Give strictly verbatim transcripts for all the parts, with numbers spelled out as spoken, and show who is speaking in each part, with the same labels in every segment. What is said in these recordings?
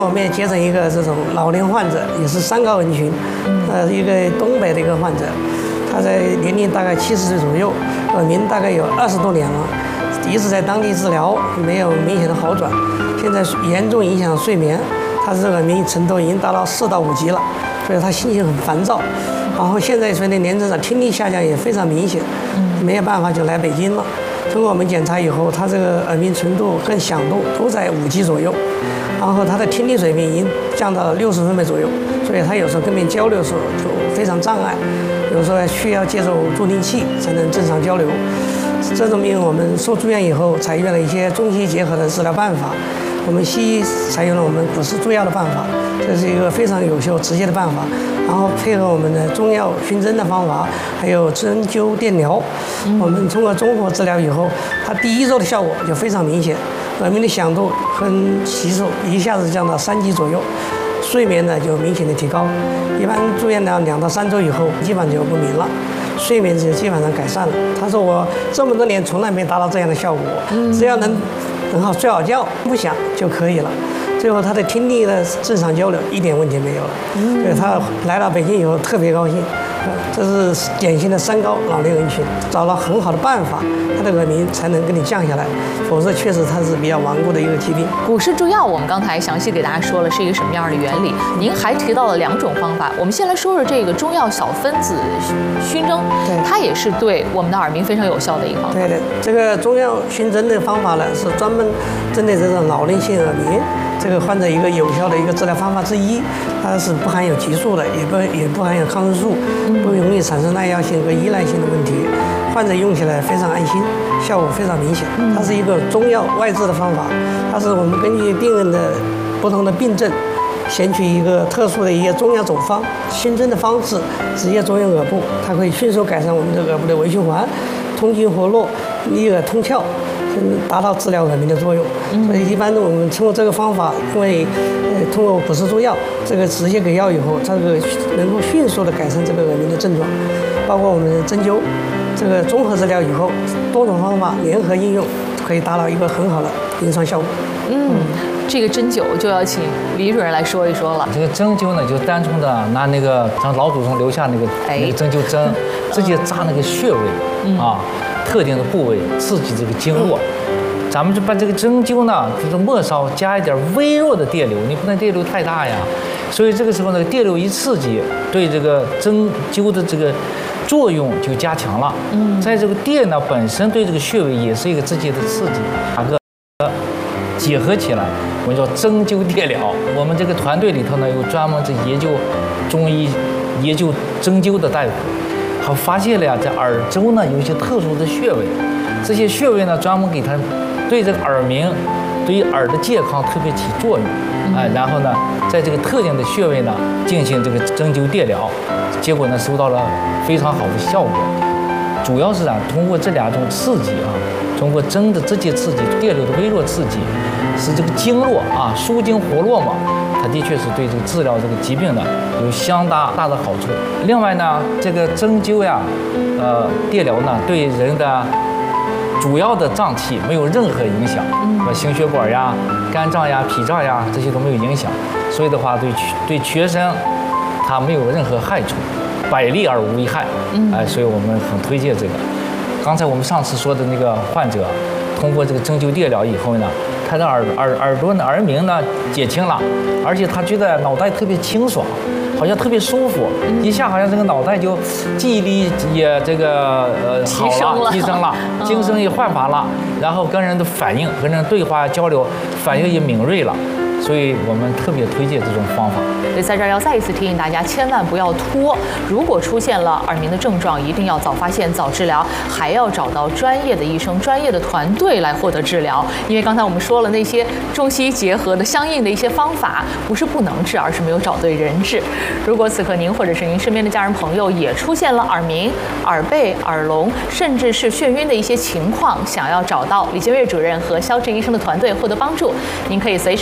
Speaker 1: 我们也接诊一个这种老龄患者，也是三高人群，呃，一个东北的一个患者，他在年龄大概七十岁左右，耳鸣大概有二十多年了，一直在当地治疗，没有明显的好转，现在严重影响睡眠，他这个耳鸣程度已经达到四到五级了，所以他心情很烦躁，然后现在随着年龄长，听力下降也非常明显，没有办法就来北京了。通过我们检查以后，他这个耳鸣程度跟响度都在五级左右，然后他的听力水平已经降到了六十分贝左右，所以他有时候跟别人交流的时候就非常障碍，有时候需要借助助听器才能正常交流。这种病我们受住院以后，采用了一些中西结合的治疗办法。我们西医采用了我们古式注药的办法，这是一个非常有效直接的办法。然后配合我们的中药熏蒸的方法，还有针灸电疗，我们通过综合治疗以后，它第一周的效果就非常明显，耳鸣的响度跟级数一下子降到三级左右，睡眠呢就明显的提高。一般住院了两到三周以后，基本上就不明了。睡眠就基本上改善了。他说我这么多年从来没达到这样的效果，只要能很好睡好觉，不响就可以了。最后他的听力的正常交流一点问题没有了，所以他来到北京以后特别高兴。这是典型的三高老年人群，找了很好的办法，他的耳鸣才能给你降下来，否则确实它是比较顽固的一个疾病。
Speaker 2: 古式注药我们刚才详细给大家说了是一个什么样的原理，您还提到了两种方法，我们先来说说这个中药小分子熏蒸，它也是对我们的耳鸣非常有效的一个方法。
Speaker 1: 对的，这个中药熏蒸的方法呢，是专门针对这种老龄性耳鸣这个患者一个有效的一个治疗方法之一，它是不含有激素的，也不也不含有抗生素，不容易产生耐药性和依赖性的问题，患者用起来非常安心，效果非常明显。它是一个中药外治的方法，它是我们根据病人的不同的病症，选取一个特殊的一些中药走方，熏蒸的方式直接作用耳部，它可以迅速改善我们这个耳部的微循环，通经活络，利耳通窍，达到治疗耳鸣的作用。所以一般我们通过这个方法，因为呃通过古式中药这个直接给药以后，这个能够迅速的改善这个耳鸣的症状，包括我们的针灸这个综合治疗以后，多种方法联合应用，可以达到一个很好的临床效果。
Speaker 2: 嗯，这个针灸就要请李主任来说一说了。
Speaker 3: 这个针灸呢，就单纯的拿那个咱老祖宗留下那个那个针灸针，直接扎那个穴位啊，特定的部位，刺激这个经络。咱们就把这个针灸呢，就是末梢加一点微弱的电流，你不能电流太大呀。所以这个时候呢，电流一刺激，对这个针灸的这个作用就加强了。嗯，在这个电呢本身对这个穴位也是一个直接的刺激，两个结合起来，我们叫针灸电疗。我们这个团队里头呢，有专门是研究中医、研究针灸的大夫，他发现了呀，在耳周呢有一些特殊的穴位，这些穴位呢专门给他对这个耳鸣、对于耳的健康特别起作用。哎，然后呢，在这个特定的穴位呢进行这个针灸电疗，结果呢收到了非常好的效果。主要是啊，通过这两种刺激啊，通过针的直接刺激、电流的微弱刺激，使这个经络啊舒筋活络嘛，它的确是对这个治疗这个疾病呢有相当大的好处。另外呢，这个针灸呀，呃，电疗呢对人的主要的脏器没有任何影响，呃，心血管呀、肝脏呀、脾脏呀这些都没有影响，所以的话对对全身它没有任何害处，百利而无一害。哎，所以我们很推荐这个。刚才我们上次说的那个患者，通过这个针灸电疗以后呢，他的耳耳耳朵的耳鸣呢减轻了，而且他觉得脑袋特别清爽，好像特别舒服，一下好像这个脑袋就记忆力也这个呃好了，提升了，精神也焕发了，然后跟人的反应、跟人对话交流反应也敏锐了。所以我们特别推荐这种方法。
Speaker 2: 所以在这儿要再一次提醒大家，千万不要拖。如果出现了耳鸣的症状，一定要早发现、早治疗，还要找到专业的医生、专业的团队来获得治疗。因为刚才我们说了，那些中西医结合的相应的一些方法，不是不能治，而是没有找对人治。如果此刻您或者是您身边的家人朋友也出现了耳鸣、耳背、耳聋，甚至是眩晕的一些情况，想要找到李建岳主任和肖志医生的团队获得帮助，您可以随时拨打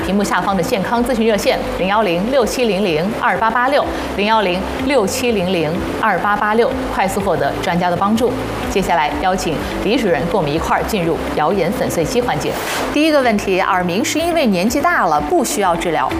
Speaker 2: 屏幕下方的健康咨询热线零幺零六七零零二八八六零幺零六七零零二八八六，快速获得专家的帮助。接下来邀请李主任跟我们一块儿进入谣言粉碎机环节。第一个问题，耳鸣是因为年纪大了不需要治疗，